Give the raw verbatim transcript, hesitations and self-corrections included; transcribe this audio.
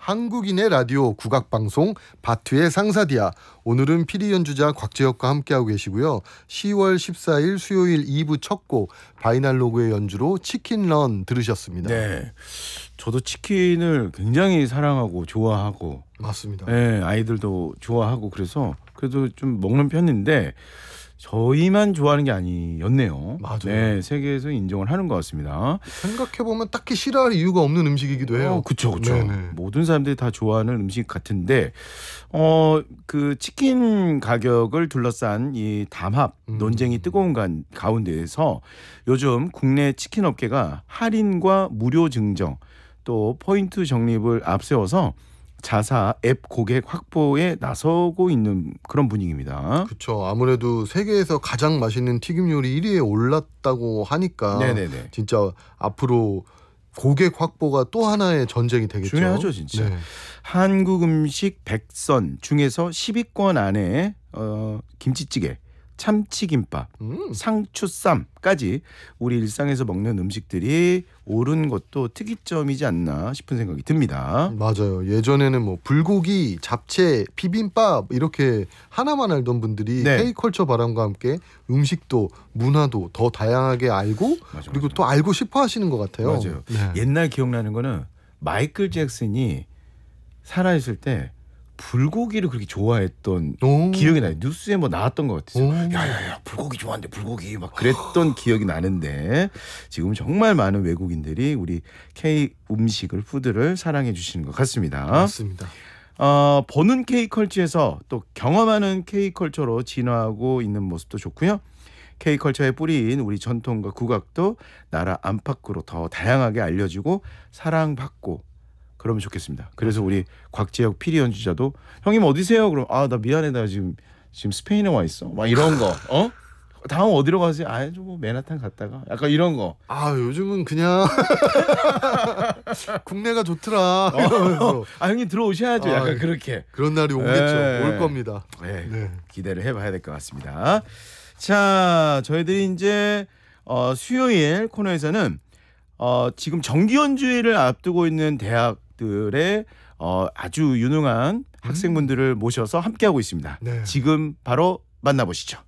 한국인의 라디오 국악방송 바투의 상사디아. 오늘은 피리 연주자 곽재혁과 함께하고 계시고요. 시월 십사일 수요일 이 부 첫 곡 바이날로그의 연주로 치킨런 들으셨습니다. 네, 저도 치킨을 굉장히 사랑하고 좋아하고 맞습니다. 네, 아이들도 좋아하고 그래서 그래도 좀 먹는 편인데 저희만 좋아하는 게 아니었네요. 맞아요. 네, 세계에서 인정을 하는 것 같습니다. 생각해보면 딱히 싫어할 이유가 없는 음식이기도 해요. 어, 그쵸, 그쵸. 네네. 모든 사람들이 다 좋아하는 음식 같은데, 어, 그 치킨 가격을 둘러싼 이 담합 음. 논쟁이 뜨거운 가, 가운데에서 요즘 국내 치킨 업계가 할인과 무료 증정 또 포인트 적립을 앞세워서 자사 앱 고객 확보에 나서고 있는 그런 분위기입니다. 그렇죠. 아무래도 세계에서 가장 맛있는 튀김 요리 일 위에 올랐다고 하니까 네네네. 진짜 앞으로 고객 확보가 또 하나의 전쟁이 되겠죠. 중요하죠, 진짜. 네. 한국 음식 백 선 중에서 십 위권 안에 어, 김치찌개, 참치김밥, 음. 상추쌈까지 우리 일상에서 먹는 음식들이 오른 것도 특이점이지 않나 싶은 생각이 듭니다. 맞아요. 예전에는 뭐 불고기, 잡채, 비빔밥 이렇게 하나만 알던 분들이 네. K컬처 바람과 함께 음식도 문화도 더 다양하게 알고 맞아, 그리고 맞아. 또 알고 싶어 하시는 것 같아요. 맞아요. 네. 옛날 기억나는 거는 마이클 잭슨이 살아있을 때 불고기를 그렇게 좋아했던 오. 기억이 나요. 뉴스에 뭐 나왔던 것 같아요. 오. 야야야 불고기 좋아한대 불고기 막 그랬던 기억이 나는데 지금 정말 많은 외국인들이 우리 K 음식을 푸드를 사랑해 주시는 것 같습니다. 맞습니다. 어, 보는 K컬처에서 또 경험하는 K컬처로 진화하고 있는 모습도 좋고요. K컬처에 뿌린 우리 전통과 국악도 나라 안팎으로 더 다양하게 알려지고 사랑받고 그러면 좋겠습니다. 그래서 우리 곽재혁 피리 연주자도 형님 어디세요? 그럼 아 나 미안해 나 지금 지금 스페인에 와 있어. 막 이런 거. 어? 다음 어디로 가세요? 아, 뭐 맨하탄 갔다가 약간 이런 거. 아 요즘은 그냥 국내가 좋더라 이러면서 아 형님 들어오셔야죠. 아, 약간 그렇게. 그런 날이 오겠죠. 네. 올 겁니다. 네, 네. 기대를 해봐야 될 것 같습니다. 자, 저희들이 이제 어, 수요일 코너에서는 어, 지금 정기 연주회를 앞두고 있는 대학들의 어, 아주 유능한 학생분들을 모셔서 함께하고 있습니다. 네. 지금 바로 만나보시죠.